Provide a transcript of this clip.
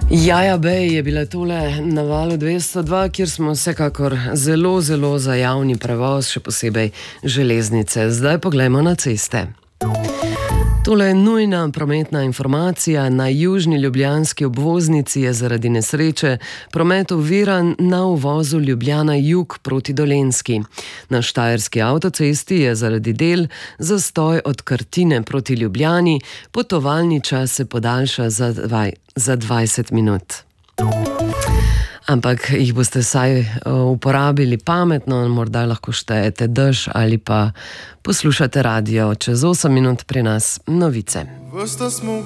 Jaja Bej je bila tole na valu 202, kjer smo vsekakor zelo za javni prevoz, še posebej železnice. Zdaj poglejmo na ceste. Tole je nujna prometna informacija. Na južni ljubljanski obvoznici je zaradi nesreče promet oviran na uvozu Ljubljana jug proti Dolenjski. Na štajerski avtocesti je zaradi del zastoj od Krtine proti Ljubljani, potovalni čas se podaljša za 20 minut. Ampak jih boste vsaj uporabili pametno, morda lahko štejete dež ali pa poslušate radio. Čez 8 minut pri nas novice. Vsta smo